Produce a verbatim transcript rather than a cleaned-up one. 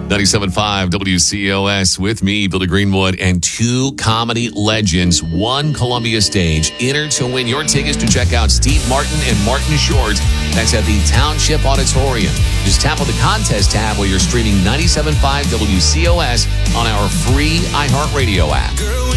ninety-seven point five W C O S with me, Billy Greenwood, and two comedy legends, one Columbia stage. Enter to win your tickets to check out Steve Martin and Martin Short. That's at the Township Auditorium. Just tap on the contest tab while you're streaming ninety-seven point five W C O S on our free iHeartRadio app. Girl,